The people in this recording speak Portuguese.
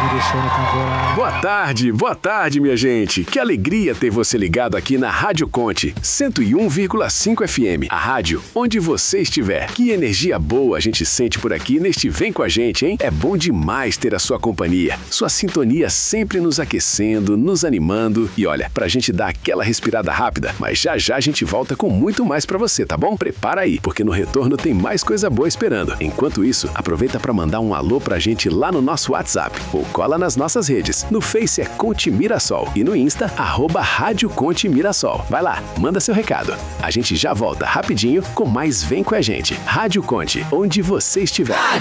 deixando temporário. Boa tarde, minha gente. Que alegria ter você ligado aqui na Rádio Conte 101,5 FM, a rádio onde você estiver. Que energia boa a gente sente por aqui neste Vem Com a Gente, hein? É bom demais ter a sua companhia, sua sintonia sempre nos aquecendo, nos animando e olha, pra gente dar aquela respirada rápida, mas já a gente volta com muito mais pra você, tá bom? Prepara aí, porque no retorno tem mais coisa boa esperando. Enquanto isso, aproveita pra mandar um alô pra gente lá no nosso WhatsApp ou cola nas nossas redes. No Face é Conte Mirassol e no Insta, @Rádio Conte Mirassol. Vai lá, manda seu recado. A gente já volta rapidinho com mais Vem Com a Gente. Rádio Conte, onde você estiver.